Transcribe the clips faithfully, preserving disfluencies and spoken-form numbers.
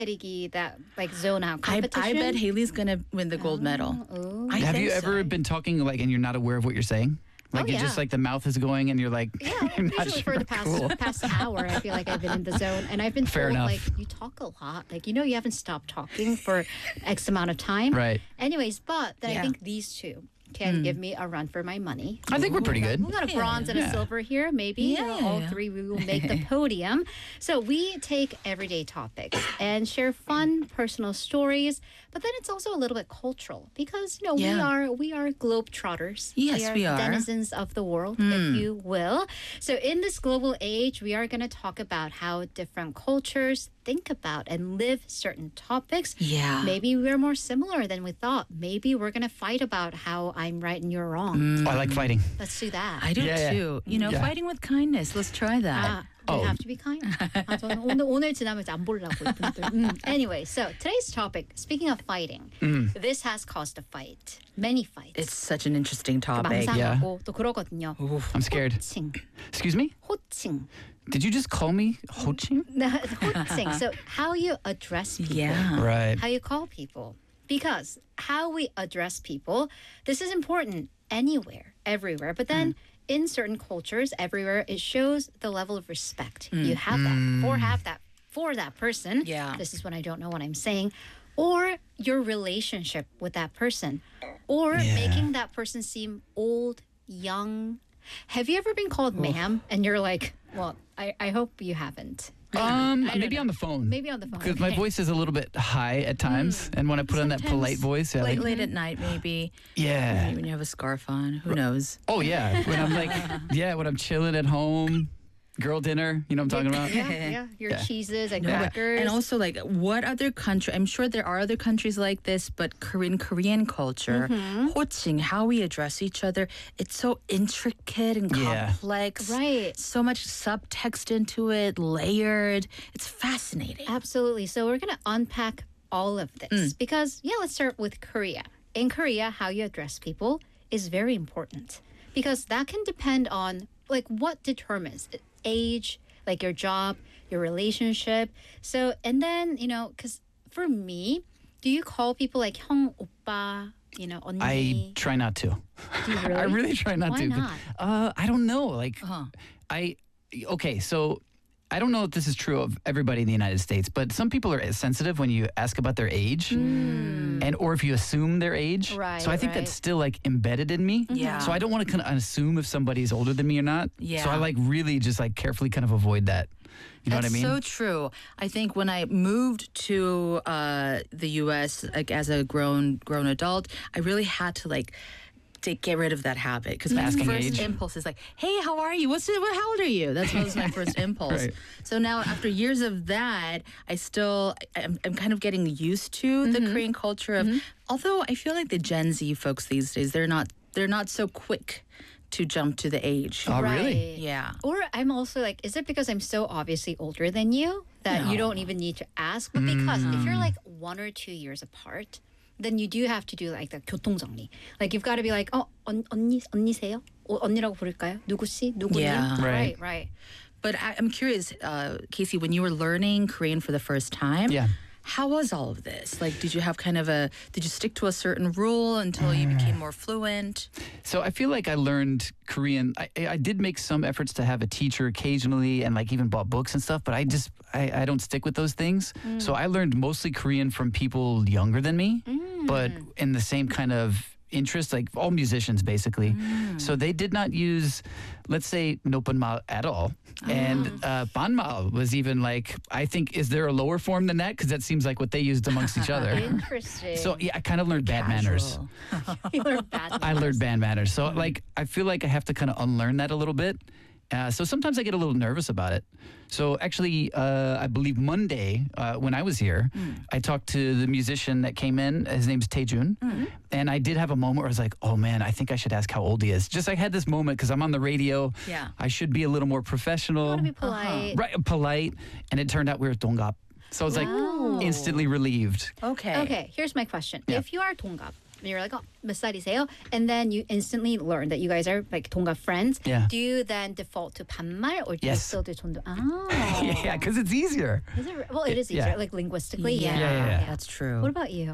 때리기, that like zone out I, competition? I bet Haley's gonna win the gold medal. Oh. I Have think you ever so. been talking like and you're not aware of what you're saying? Like Oh, it's just yeah. like the mouth is going and you're like, Yeah, you're not usually sure. for the past Cool. past hour, I feel like I've been in the zone, and I've been Fair told enough. like you talk a lot, like you know you haven't stopped talking for X amount of time. Right. Anyways, but then I Yeah. think these two can give me a run for my money. I think we're pretty good. We got a Yeah. bronze and a Yeah. silver here, maybe. You know, Yeah. all three we will make the podium. So we take everyday topics and share fun personal stories, but then it's also a little bit cultural because you know we Yeah. are we are globetrotters. Yes, we are. denizens of the world, if you will. So in this global age, we are going to talk about how different cultures think about and live certain topics. Yeah. Maybe we're more similar than we thought. Maybe we're going to fight about how I'm right and you're wrong. Oh, I like fighting. Let's do that. I do Yeah, yeah. too. You know, Yeah. fighting with kindness. Let's try that. Ah, do we Oh. have to be kind? 아, 저는 오늘, 오늘 지나면 안 보려고 이분들. 음. Anyway, so today's topic, speaking of fighting, this has caused a fight. Many fights. It's such an interesting topic. 망상하고 또 그러거든요. I'm scared. 호칭. Excuse me? 호칭. Did you just call me Hoching? 호칭. So how you address people. Yeah. Right. How you call people. Because how we address people, this is important anywhere, everywhere. But then in certain cultures, everywhere, it shows the level of respect you have that or have that for that person. Yeah. This is when I don't know what I'm saying. Or your relationship with that person. Or Yeah. making that person seem old, young. Have you ever been called ma'am and you're like, well, I, I hope you haven't. Um, I don't maybe know. on the phone. Maybe on the phone. Because my okay. voice is a little bit high at times, and when I put on that polite voice, yeah, Late, like, late at night, maybe. yeah. Maybe when you have a scarf on. Who knows? Oh yeah, when I'm like, yeah, when I'm chilling at home, girl dinner, you know what I'm talking about? Yeah, yeah. Your Yeah. cheeses and No, but- crackers. and also, like, what other country? I'm sure there are other countries like this, but Korean Korean culture, 호칭, how we address each other, it's so intricate and Yeah. complex. Right. So much subtext into it, layered. It's fascinating. Absolutely. So we're going to unpack all of this because, yeah, let's start with Korea. In Korea, how you address people is very important because that can depend on like what determines age, like your job, your relationship. So, and then, you know, because for me, do you call people like 형, 오빠, you know, 언니? I try not to. Do you really? I really try not Why to. not? Uh, I don't know. Like, Uh-huh. I okay, so I don't know if this is true of everybody in the United States, but some people are sensitive when you ask about their age, and or if you assume their age. Right, So I think right. that's still like embedded in me. Yeah. So I don't want to kind of assume if somebody's older than me or not. So Yeah. I like really just like carefully kind of avoid that. You know That's what I mean? so true. I think when I moved to uh, the U S like as a grown grown adult, I really had to like to get rid of that habit because my Asking first age. impulse is like, "Hey, how are you? What's it? What, how old are you?" That's what was my first impulse. Right. So now, after years of that, I still I'm, I'm kind of getting used to the Korean culture of. Although I feel like the Gen Z folks these days, they're not they're not so quick to jump to the age. Oh, really? Right. Yeah. Or I'm also like, is it because I'm so obviously older than you that you don't even need to ask? But because if you're like one or two years apart, then you do have to do like the 교통정리. Like you've got to be like, oh, 언, 언니, 언니세요? 어, 언니라고 부를까요? 누구씨? 누구님? Yeah. Right, Right. right. But I, I'm curious, uh, Casey, when you were learning Korean for the first time, Yeah. how was all of this? Like, did you have kind of a, did you stick to a certain rule until you became more fluent? So I feel like I learned Korean. I, I did make some efforts to have a teacher occasionally and like even bought books and stuff, but I just, I, I don't stick with those things. So I learned mostly Korean from people younger than me, but in the same kind of interest, like all musicians basically. So they did not use, let's say, nopanmal at all. And uh, banmal was even like, I think, is there a lower form than that? Because that seems like what they used amongst each other. Interesting. So yeah, I kind of learned bad manners. Casual. you learn bad I manners. learned band manners. So like I feel like I have to kind of unlearn that a little bit. Uh, so sometimes I get a little nervous about it. So actually, uh, I believe Monday uh, when I was here, I talked to the musician that came in. His name's Taejun, and I did have a moment where I was like, "Oh man, I think I should ask how old he is." Just I had this moment because I'm on the radio. Yeah. I should be a little more professional, You want to be polite. right? Polite, and it turned out we were 동갑. So I was Wow. like instantly relieved. Okay. Okay, here's my question. Yeah. If you are 동갑, and you're like, oh, 몇 살이세요? And then you instantly learn that you guys are like 동갑 friends. Yeah. Do you then default to 반말 or do you Yes. still do 존댓? Oh. yeah, because it's easier. Is it, well, it is easier, Yeah. like linguistically. Yeah, Yeah. yeah, yeah. That's true. What about you?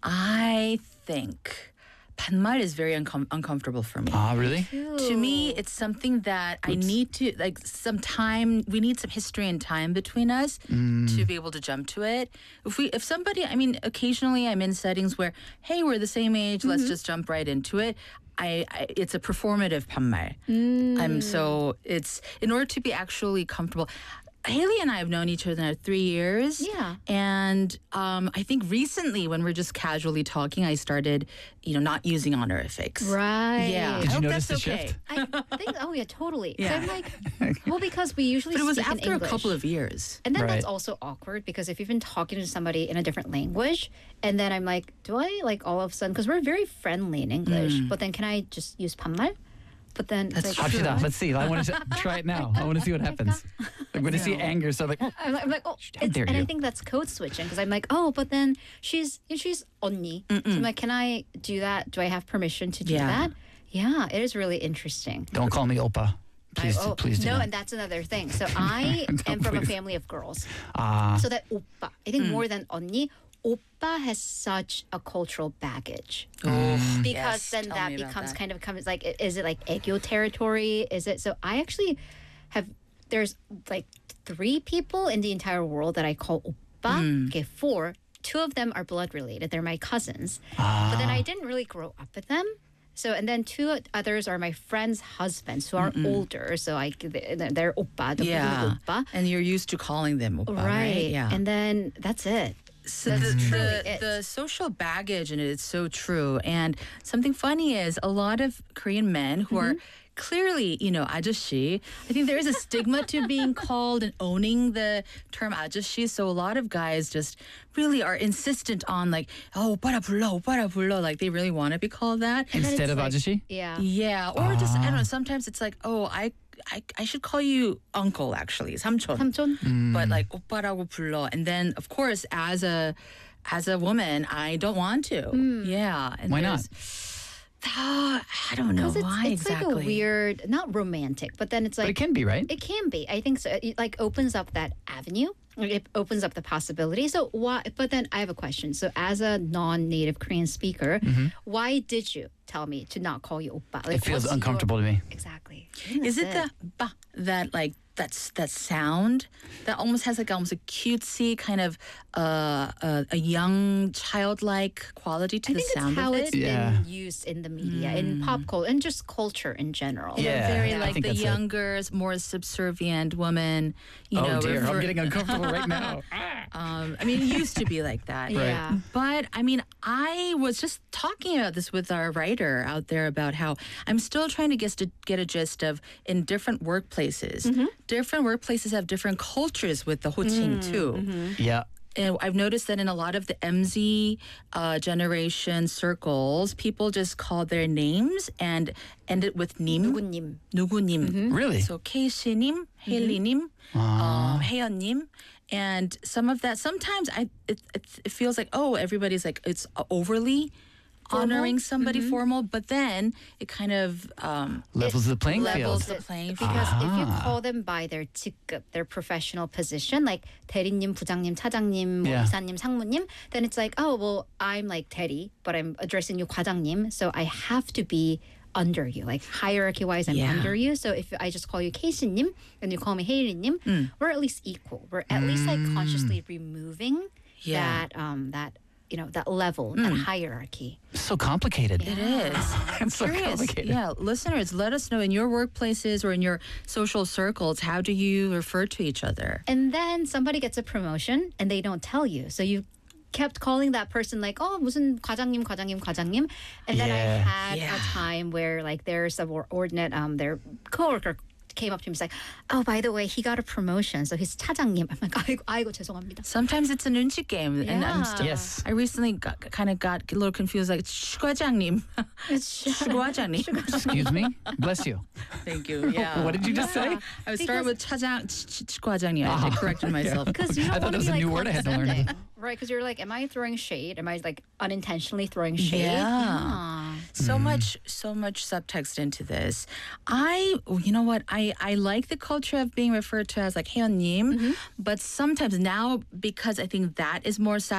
I think 반말 is very uncom- uncomfortable for me. Ah, really? To me, it's something that I need to, like, some time, we need some history and time between us to be able to jump to it. If we, if somebody, I mean, occasionally I'm in settings where, hey, we're the same age, let's just jump right into it. I, I it's a performative 반말. I'm so, it's, in order to be actually comfortable. Haley and I have known each other now three years. Yeah. And um, I think recently, when we're just casually talking, I started, you know, not using honorifics. Right. Yeah. Did I you hope notice that's the okay. shift? I think, oh yeah, totally. 'Cause Yeah. I'm like, well, because we usually But it was speak in after a English. couple of years. And then Right. that's also awkward because if you've been talking to somebody in a different language, and then I'm like, do I like all of a sudden, because we're very friendly in English, but then can I just use 반말? But then it's That's like, true. 합시다. Let's see. I want to try it now. I want to see what happens. I'm going to see anger. So I'm like, I'm like, I'm like, oh, How it's, dare and I you. think that's code switching because I'm like, oh, but then she's she's 언니. So I'm like, can I do that? Do I have permission to do Yeah. that? Yeah, it is really interesting. don't call me Opa. Please, I- oh, please do no, not. and that's another thing. So I am from a please. family of girls. Ah, So that 오빠, I think more than 언니, 오빠 has such a cultural baggage. Oh, Because yes, then tell that me about becomes that. kind of comes like i- is it like Aegyo territory? Is it so I actually have there's like three people in the entire world that I call oppa. Hmm. Okay, four. Two of them are blood related. They're my cousins. Ah. But then I didn't really grow up with them. So and then two others are my friends' husbands who are older. So I they're oppa, the Yeah. oppa. And you're used to calling them oppa, right? Right. Yeah. And then that's it. So That's the, truly the, it. the social baggage in it is so true. And something funny is a lot of Korean men who are clearly, you know, 아저씨. I think there is a stigma to being called and owning the term 아저씨. So a lot of guys just really are insistent on like, oh, 오빠라 불러, 오빠라 불러. Like they really want to be called that. instead of like- 아저씨? Yeah. Yeah. Or just, I don't know, sometimes it's like, oh, I, I, I should call you uncle actually. 삼촌. 삼촌. But like 오빠라고 불러. And then of course as a as a woman I don't want to. Yeah. And Why not? there's- Ah, I don't know Because it's, why it's exactly. like a weird, not romantic, but then it's But like it can be, right? It can be. I think so. It like opens up that avenue. Like, it opens up the possibility. So why? But then I have a question. So as a non-native Korean speaker, why did you tell me to not call you oppa? Like, It feels what's your- uncomfortable to me. Exactly. Is it That's the ba that like that's that sound that almost has like almost a cutesy kind of uh, uh, a young childlike quality to I the think sound it's how of it's it? Yeah. been used in the media, in pop culture, and just culture in general. Yeah. Very I like think the that's it. younger, more subservient woman. You Oh know, dear, I'm refer- getting uncomfortable right now. Um, I mean, it used to be like that. Right. Yeah. But I mean, I was just talking about this with our writer out there about how I'm still trying to get, to get a gist of in different workplaces. Different workplaces have different cultures with the 호칭 too. Yeah. And I've noticed that in a lot of the M Z uh, generation circles, people just call their names and end it with 님, 누구님. 누구님. Really? So 케이씨님, 혜리님, um, 혜연님, and some of that. Sometimes I it, it it feels like oh everybody's like it's overly honoring somebody formal, but then it kind of um, Levels the playing levels field. the playing Because field. if you call them by their 직급, their professional position, like 대리님, 부장님, 차장님, 뭐 Yeah. 이사님, 상무님, then it's like, oh, well, I'm like 대리, but I'm addressing you 과장님, so I have to be under you. Like hierarchy-wise, I'm Yeah. under you. So if I just call you 케이씨님 and you call me 혜리님, we're at least equal. We're at least like consciously removing Yeah. that um that you know that level, that hierarchy. So complicated. It is. It's so Curious. complicated. Yeah, listeners, let us know in your workplaces or in your social circles, how do you refer to each other? And then somebody gets a promotion and they don't tell you. So you kept calling that person like, oh, 무슨 과장님, 과장님, 과장님. And then I Yeah. had Yeah. a time where like their subordinate, um, their coworker came up to me. He's like, "Oh, by the way, he got a promotion, so he's 차장님." I'm like, "아이고, 아이고 죄송합니다." Sometimes it's a 눈치 game, and I'm Yeah. still. Yes. I recently got, kind of got a little confused, like 슈과장님, It's 슈과장님. Excuse me? Bless you. Thank you. Yeah. What did you just say? I was starting with 차장, 슈과장님. I Ah. corrected myself. because you don't I thought want that to was be a like new word I had to learn. condescending, right? Because you're like, am I throwing shade? Am I like unintentionally throwing shade? Yeah. So much, so much subtext into this. I, you know what? I, I like the culture of being referred to as like 혜연님, but sometimes now because I think that is more